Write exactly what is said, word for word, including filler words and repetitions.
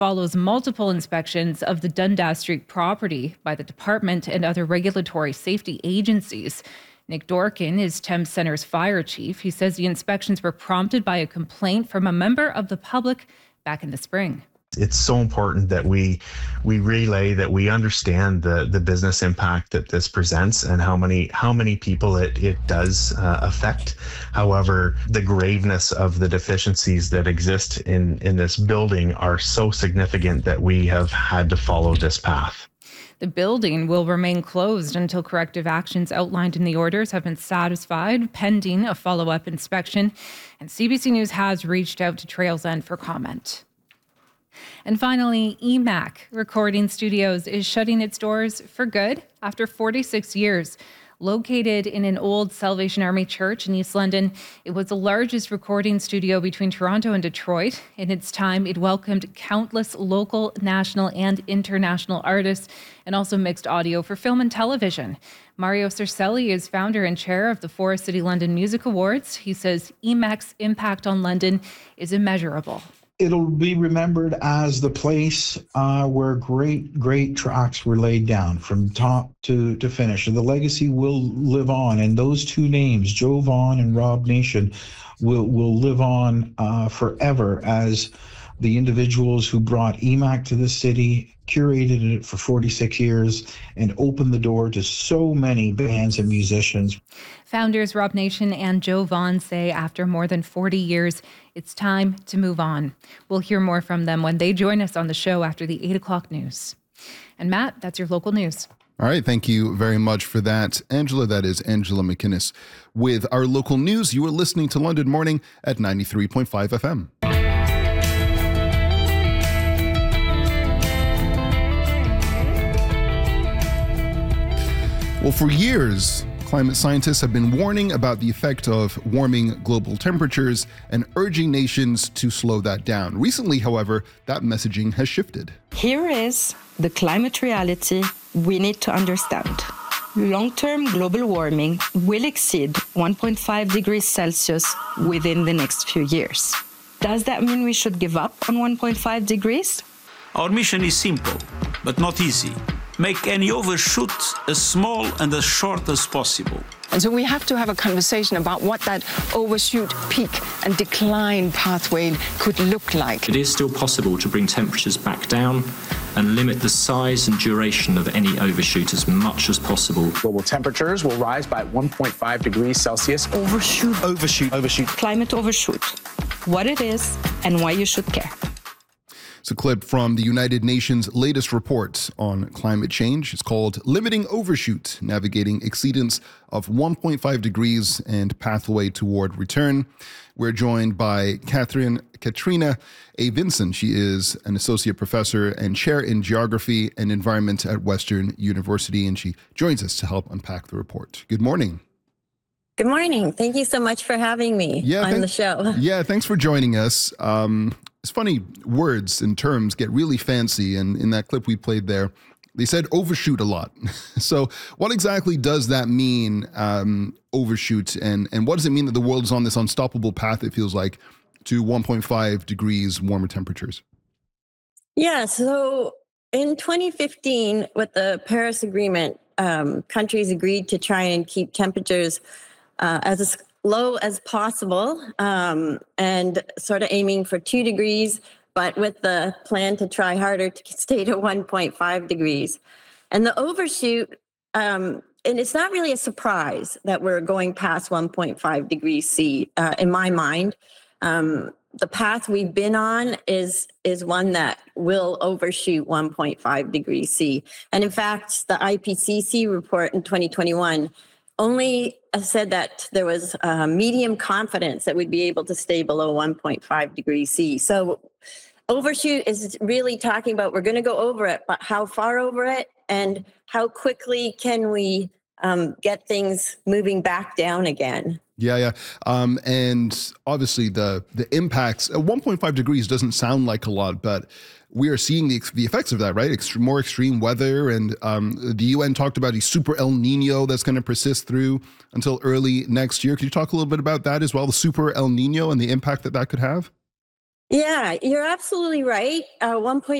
follows multiple inspections of the Dundas Street property by the department and other regulatory safety agencies. Nick Dorkin is Thames Centre's fire chief. He says the inspections were prompted by a complaint from a member of the public back in the spring. It's so important that we we relay that we understand the the business impact that this presents and how many how many people it it does uh, affect. However, the graveness of the deficiencies that exist in in this building are so significant that we have had to follow this path. The building will remain closed until corrective actions outlined in the orders have been satisfied, pending a follow-up inspection. And C B C News has reached out to Trails End for comment. And finally, E M A C Recording Studios is shutting its doors for good after forty-six years. Located in an old Salvation Army church in East London, it was the largest recording studio between Toronto and Detroit. In its time, it welcomed countless local, national, and international artists, and also mixed audio for film and television. Mario Cercelli is founder and chair of the Forest City London Music Awards. He says E M A C's impact on London is immeasurable. It'll be remembered as the place uh, where great, great tracks were laid down from top to, to finish. And the legacy will live on. And those two names, Joe Vaughan and Rob Nation, will, will live on uh, forever as the individuals who brought E M A C to the city, curated it for forty-six years, and opened the door to so many bands and musicians. Founders Rob Nation and Joe Vaughan say after more than forty years, it's time to move on. We'll hear more from them when they join us on the show after the eight o'clock news. And Matt, that's your local news. All right, thank you very much for that, Angela. That is Angela McInnes with our local news. You are listening to London Morning at ninety-three point five F M. Well, for years, climate scientists have been warning about the effect of warming global temperatures and urging nations to slow that down. Recently, however, that messaging has shifted. Here is the climate reality we need to understand. Long-term global warming will exceed one point five degrees Celsius within the next few years. Does that mean we should give up on one point five degrees? Our mission is simple, but not easy. Make any overshoot as small and as short as possible. And so we have to have a conversation about what that overshoot, peak and decline pathway could look like. It is still possible to bring temperatures back down and limit the size and duration of any overshoot as much as possible. Global temperatures will rise by one point five degrees Celsius. Overshoot. Overshoot. Overshoot. Climate overshoot. What it is and why you should care. It's a clip from the United Nations' latest report on climate change. It's called Limiting Overshoot, Navigating Exceedance of one point five degrees and Pathway Toward Return. We're joined by Catherine Katrina A. Vinson. She is an associate professor and chair in geography and environment at Western University, and she joins us to help unpack the report. Good morning. Good morning. Thank you so much for having me yeah, on thank, the show. Yeah, thanks for joining us. Um, it's funny, words and terms get really fancy, and in that clip we played there, they said overshoot a lot. So what exactly does that mean, um, overshoot, and, and what does it mean that the world is on this unstoppable path, it feels like, to one point five degrees warmer temperatures? Yeah, so in twenty fifteen, with the Paris Agreement, um, countries agreed to try and keep temperatures uh, as low as possible, um, and sort of aiming for two degrees, but with the plan to try harder to stay to one point five degrees. And the overshoot, um, and it's not really a surprise that we're going past one point five degrees C, uh, in my mind. Um, the path we've been on is is one that will overshoot one point five degrees C. And in fact, the I P C C report in twenty twenty-one only said that there was uh, medium confidence that we'd be able to stay below one point five degrees C. So overshoot is really talking about we're going to go over it, but how far over it and how quickly can we um, get things moving back down again. Yeah, yeah. Um, and obviously the the impacts, uh, one point five degrees doesn't sound like a lot, but we are seeing the, the effects of that, right? Ext- more extreme weather. And um, the U N talked about a super El Nino that's going to persist through until early next year. Could you talk a little bit about that as well, the super El Nino and the impact that that could have? Yeah, you're absolutely right. Uh, one point